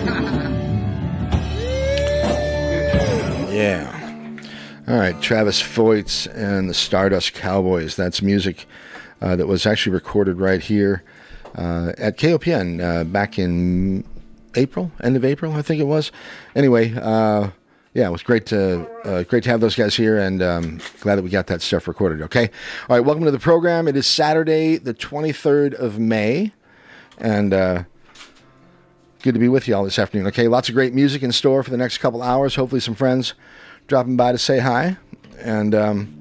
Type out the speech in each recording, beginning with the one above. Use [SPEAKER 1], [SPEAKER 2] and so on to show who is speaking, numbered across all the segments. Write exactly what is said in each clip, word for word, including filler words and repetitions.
[SPEAKER 1] Yeah. All right, Travis Foyts and the Stardust Cowboys. That's music uh, that was actually recorded right here uh, at K O P N uh, back in April, end of April, I think it was. Anyway, uh, yeah, it was great to uh, great to have those guys here, and um, glad that we got that stuff recorded. Okay, all right, welcome to the program. It is Saturday, the twenty-third of May, and uh, good to be with you all this afternoon. Okay, lots of great music in store for the next couple hours. Hopefully, some friends dropping by to say hi, and um,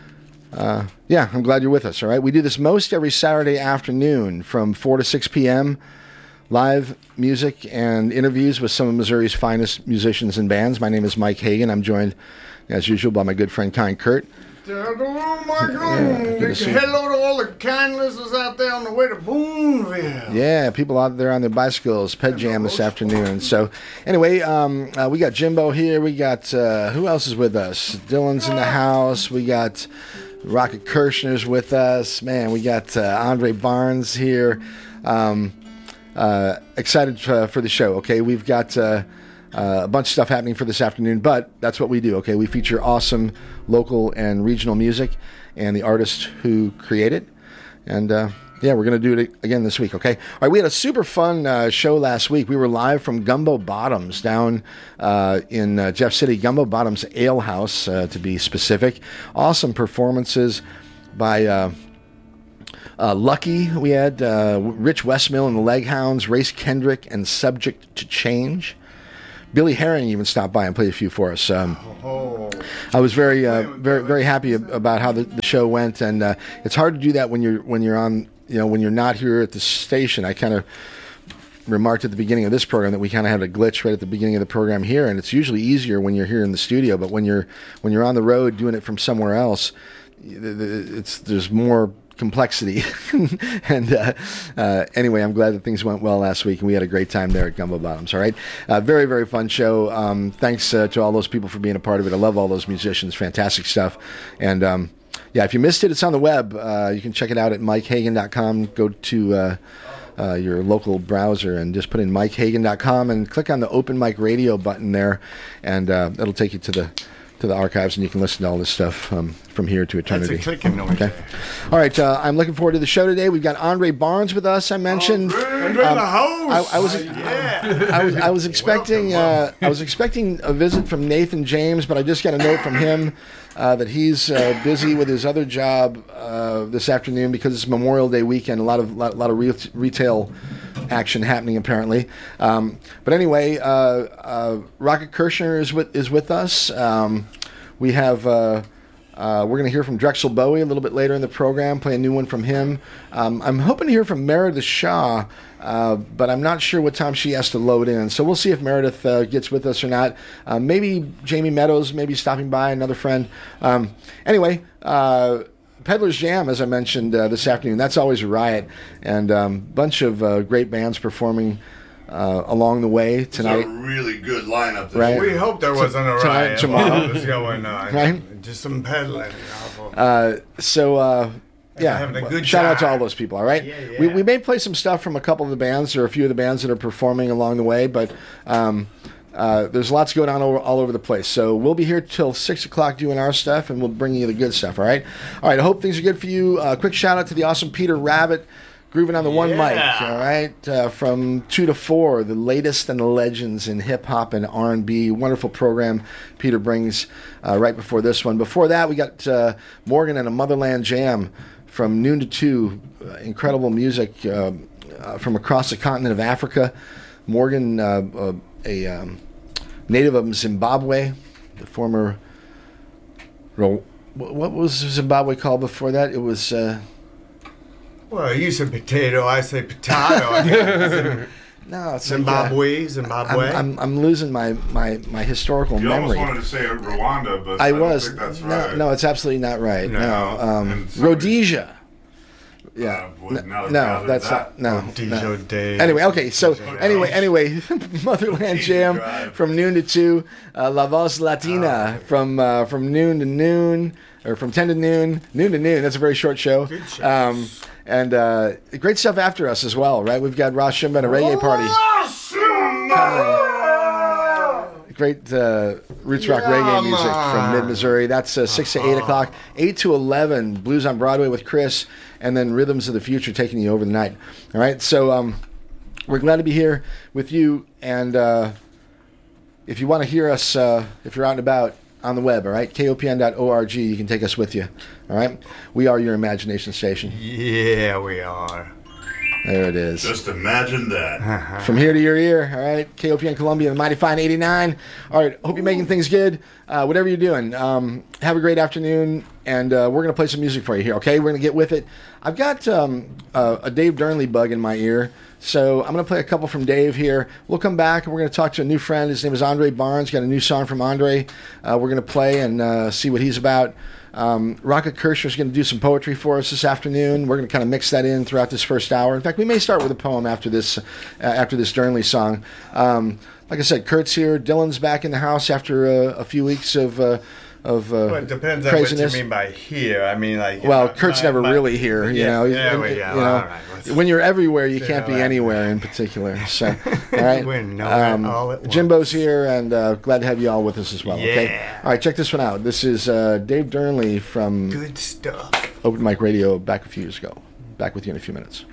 [SPEAKER 1] uh, yeah, I'm glad you're with us. All right, we do this most every Saturday afternoon from four to six p.m. Live music and interviews with some of Missouri's finest musicians and bands. My name is Mike Hagan. I'm joined, as usual, by my good friend Kind Kurt.
[SPEAKER 2] Hello, Michael. Yeah, hello to all the kind listeners out there on the way to Boonville.
[SPEAKER 1] Yeah, people out there on their bicycles, Ped Jam this afternoon. So, anyway, um, uh, we got Jimbo here. We got, uh, who else is with us? Dylan's in the house. We got Rocket Kirshner's with us. Man, we got uh, Andre Barnes here. Um, uh, excited uh, for the show, okay? We've got... Uh, Uh, a bunch of stuff happening for this afternoon, but that's what we do, okay? We feature awesome local and regional music and the artists who create it. And, uh, yeah, we're going to do it again this week, okay? All right, we had a super fun uh, show last week. We were live from Gumbo Bottoms down uh, in uh, Jeff City, Gumbo Bottoms Ale House, uh, to be specific. Awesome performances by... Uh, Uh, Lucky, we had uh, Rich Westmill and the Leghounds, Race Kendrick and Subject to Change. Billy Herring even stopped by and played a few for us. Um,
[SPEAKER 2] Oh.
[SPEAKER 1] I was very, uh, very, very happy ab- about how the, the show went, and uh, it's hard to do that when you're when you're on, you know, when you're not here at the station. I kind of remarked at the beginning of this program that we kind of had a glitch right at the beginning of the program here, and it's usually easier when you're here in the studio. But when you're when you're on the road doing it from somewhere else, it's there's more complexity. and uh, uh, anyway, I'm glad that things went well last week, and we had a great time there at Gumbo Bottoms. All right, uh, very, very fun show. Um, thanks uh, to all those people for being a part of it. I love all those musicians. Fantastic stuff. And um, yeah, if you missed it, it's on the web. Uh, you can check it out at mike hagan dot com. Go to uh, uh, your local browser and just put in mike hagan dot com and click on the Open Mic Radio button there, and uh, it'll take you to the to the archives, and you can listen to all this stuff um, from here to eternity.
[SPEAKER 2] That's a clicking noise.
[SPEAKER 1] Okay. All right. Uh, I'm looking forward to the show today. We've got Andre Barnes with us. I mentioned.
[SPEAKER 2] Andre um, the host.
[SPEAKER 1] I, I was.
[SPEAKER 2] Uh, yeah.
[SPEAKER 1] I was. I was expecting.
[SPEAKER 2] Welcome.
[SPEAKER 1] Uh, I was expecting a visit from Nathan James, but I just got a note from him uh, that he's uh, busy with his other job uh, this afternoon because it's Memorial Day weekend. A lot of lot, lot of re- retail action happening apparently. Um, but anyway, uh, uh, Rocket Kirshner is with is with us. Um, we have. Uh, Uh, we're going to hear from Drexel Bowie a little bit later in the program, play a new one from him. Um, I'm hoping to hear from Meredith Shaw, uh, but I'm not sure what time she has to load in. So we'll see if Meredith uh, gets with us or not. Uh, maybe Jamie Meadows, maybe stopping by, another friend. Um, anyway, uh, Peddler's Jam, as I mentioned uh, this afternoon, that's always a riot. And a um, bunch of uh, great bands performing Uh, along the way tonight.
[SPEAKER 3] It's a really good lineup. This
[SPEAKER 1] Right.
[SPEAKER 2] We hope there wasn't a
[SPEAKER 1] Tonight,
[SPEAKER 2] riot.
[SPEAKER 1] tomorrow.
[SPEAKER 2] What's going on?
[SPEAKER 1] Right.
[SPEAKER 2] Just some peddling. You know,
[SPEAKER 1] Uh, so, uh, yeah,
[SPEAKER 2] having a good
[SPEAKER 1] shout out to
[SPEAKER 2] time.
[SPEAKER 1] all those people, all right?
[SPEAKER 2] Yeah, yeah.
[SPEAKER 1] We, we may play some stuff from a couple of the bands or a few of the bands that are performing along the way, but um, uh, there's lots going on over, all over the place. So we'll be here till six o'clock doing our stuff, and we'll bring you the good stuff, all right? All right, I hope things are good for you. Uh, quick shout out to the awesome Peter Rabbit, grooving on the one
[SPEAKER 2] Yeah.
[SPEAKER 1] mic, all right? Uh, from two to four, the latest and the legends in hip-hop and R and B. Wonderful program Peter brings uh, right before this one. Before that, we got uh, Morgan and a Motherland Jam from noon to two. Uh, incredible music uh, uh, from across the continent of Africa. Morgan, uh, uh, a um, native of Zimbabwe, the former... Ro- what was Zimbabwe called before that? It was... Uh,
[SPEAKER 2] well, you said potato, I say potato.
[SPEAKER 1] No, it's
[SPEAKER 2] Zimbabwe,
[SPEAKER 1] like, uh,
[SPEAKER 2] Zimbabwe.
[SPEAKER 1] I'm, I'm, I'm losing my, my, my historical
[SPEAKER 3] You
[SPEAKER 1] memory.
[SPEAKER 3] almost wanted to say Rwanda, but
[SPEAKER 1] I,
[SPEAKER 3] I,
[SPEAKER 1] was.
[SPEAKER 3] don't think that's
[SPEAKER 1] no,
[SPEAKER 3] right.
[SPEAKER 1] no, it's absolutely not right. No,
[SPEAKER 2] No.
[SPEAKER 1] um,
[SPEAKER 3] And somebody-
[SPEAKER 1] Rhodesia. Yeah.
[SPEAKER 3] Uh, well,
[SPEAKER 1] N-
[SPEAKER 3] now
[SPEAKER 1] no,
[SPEAKER 3] gathered
[SPEAKER 1] that's
[SPEAKER 3] that.
[SPEAKER 1] not. No.
[SPEAKER 2] Rhodesia
[SPEAKER 1] no.
[SPEAKER 2] Day.
[SPEAKER 1] Anyway, okay. So
[SPEAKER 3] Rhodesia
[SPEAKER 1] anyway,
[SPEAKER 3] Day.
[SPEAKER 1] anyway, Motherland
[SPEAKER 3] Rhodesia
[SPEAKER 1] Jam
[SPEAKER 3] Drive.
[SPEAKER 1] from noon to two. Uh, La Voz Latina
[SPEAKER 2] Oh.
[SPEAKER 1] from uh, from noon to noon, or from ten to noon, noon to noon. That's a very short show.
[SPEAKER 2] Good shows.
[SPEAKER 1] Um, and uh, great stuff after us as well, right? We've got Ross Shimba and a reggae party. Great uh, roots rock
[SPEAKER 2] Yeah,
[SPEAKER 1] reggae music
[SPEAKER 2] man.
[SPEAKER 1] from mid-Missouri. That's uh, six to eight o'clock. eight to eleven, Blues on Broadway with Chris, and then Rhythms of the Future taking you over the night. All right, so um, we're glad to be here with you, and uh, if you want to hear us, uh, if you're out and about on the web, all right, K O P N dot org, you can take us with you, all right? We are your imagination station.
[SPEAKER 2] Yeah, we are.
[SPEAKER 1] There it is.
[SPEAKER 3] Just imagine that.
[SPEAKER 1] From here to your ear, all right? K O P N Columbia, the Mighty Fine eighty-nine. All right, hope you're making things good. Uh, whatever you're doing, um, have a great afternoon, and uh, we're going to play some music for you here, okay? We're going to get with it. I've got um, uh, a Dave Durnley bug in my ear, so I'm going to play a couple from Dave here. We'll come back, and we're going to talk to a new friend. His name is Andre Barnes. Got a new song from Andre. Uh, we're going to play and uh, see what he's about. Um, Rocket Kirshner is going to do some poetry for us this afternoon. We're going to kind of mix that in throughout this first hour. In fact, we may start with a poem after this uh, after this Durnley song. Um, like I said, Kurt's here. Dylan's back in the house after uh, a few weeks of uh, of uh,
[SPEAKER 2] Well, it depends on
[SPEAKER 1] craziness.
[SPEAKER 2] what you mean by here. I mean, like.
[SPEAKER 1] Well,
[SPEAKER 2] know,
[SPEAKER 1] Kurt's
[SPEAKER 2] my-
[SPEAKER 1] never
[SPEAKER 2] my-
[SPEAKER 1] really here, you
[SPEAKER 2] yeah,
[SPEAKER 1] know.
[SPEAKER 2] Yeah,
[SPEAKER 1] And,
[SPEAKER 2] we,
[SPEAKER 1] you
[SPEAKER 2] yeah,
[SPEAKER 1] know,
[SPEAKER 2] well, all right. Let's-
[SPEAKER 1] when you're everywhere, you
[SPEAKER 2] Yeah,
[SPEAKER 1] can't be
[SPEAKER 2] right.
[SPEAKER 1] anywhere in particular. So, all right.
[SPEAKER 2] We're nowhere all at once.
[SPEAKER 1] Jimbo's here, and uh, glad to have you all with us as well. Okay.
[SPEAKER 2] Yeah.
[SPEAKER 1] All right, check this one out. This is uh, Dave Durnley from
[SPEAKER 2] Good stuff.
[SPEAKER 1] Open Mic Radio back a few years ago. Back with you in a few minutes.